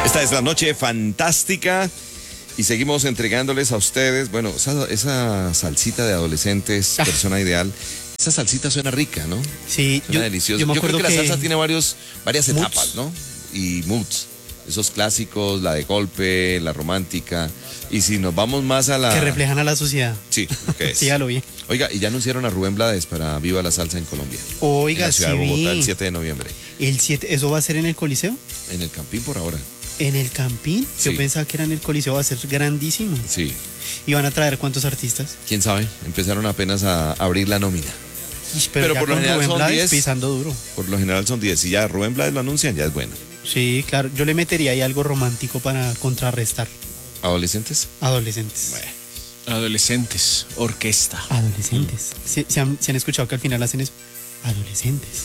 Esta es la noche fantástica y seguimos entregándoles a ustedes, bueno, esa salsita de adolescentes, persona ideal. Esa salsita suena rica, ¿no? Sí, suena deliciosa. Yo creo que la salsa tiene varias etapas, ¿no? Y moods. Esos clásicos, la de golpe, la romántica. Y si nos vamos más a la... Que reflejan a la sociedad. Sí, lo que es. Sí, ya lo vi. Oiga, y ya anunciaron a Rubén Blades para Viva la Salsa en Colombia. Oiga, en la ciudad sí de Bogotá, vi. el 7 de noviembre. El 7, ¿eso va a ser en el Coliseo? En el Campín por ahora. ¿En el Campín? Sí. Yo pensaba que era en el Coliseo, va a ser grandísimo. Sí. ¿Y van a traer cuántos artistas? ¿Quién sabe? Empezaron apenas a abrir la nómina. Pero por ya lo con general Rubén son Blades 10. pisando duro. Por lo general son 10. Si ya Rubén Blades lo anuncian, ya es bueno. Sí, claro. Yo le metería ahí algo romántico para contrarrestar. ¿Adolescentes? Adolescentes. Bueno. Adolescentes, orquesta. Adolescentes. ¿Se han escuchado que al final hacen eso? Adolescentes.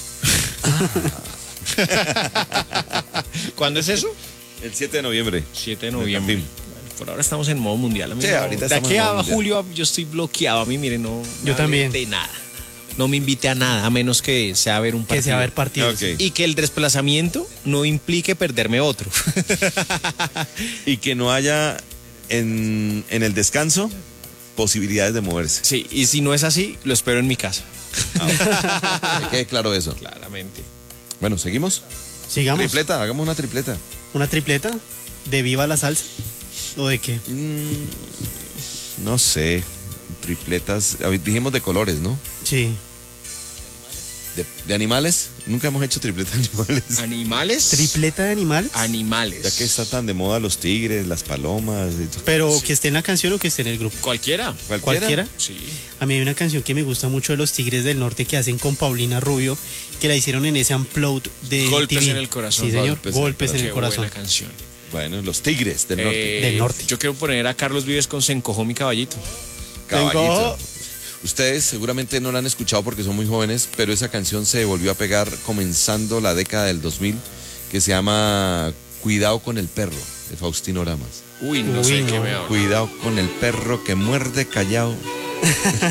¿Cuándo es eso? El 7 de noviembre. 7 de En el noviembre. Campín. Bueno, por ahora estamos en modo mundial. A mí Sí, no- ahorita de estamos aquí en a modo mundial. julio yo estoy bloqueado. A mí, mire, no me Yo hable también. de nada. No me invite a nada, a menos que sea a ver un partido. Que sea a ver partidos. Ok. Y que el desplazamiento no implique perderme otro. Y que no haya en el descanso posibilidades de moverse. Sí, y si no es así, lo espero en mi casa. Que quede claro eso. Claramente. Bueno, ¿seguimos? Sigamos. Tripleta, hagamos una tripleta. ¿Una tripleta? ¿De Viva la Salsa? ¿O de qué? No sé. Tripletas. Dijimos de colores, ¿no? Sí. De animales. Nunca hemos hecho tripletas de animales. ¿Animales? ¿Tripleta de animales? Animales. Ya que está tan de moda los tigres, las palomas. Pero que esté en la canción o que esté en el grupo. ¿Cualquiera? ¿Cualquiera? Sí. A mí hay una canción que me gusta mucho de los Tigres del Norte que hacen con Paulina Rubio, que la hicieron en ese Unplugged de Golpes TV. en el corazón. Sí, señor. Golpes en el Golpes en el Qué corazón. buena canción. Bueno, los tigres del norte. Del norte. Yo quiero poner a Carlos Vives con Se encojó mi caballito. Caballito. Ustedes seguramente no la han escuchado porque son muy jóvenes, pero esa canción se volvió a pegar comenzando la década del 2000, que se llama Cuidado con el perro, de Faustino Lamas. Uy, no Uy, sé no. qué me habla. Cuidado con el perro que muerde callado.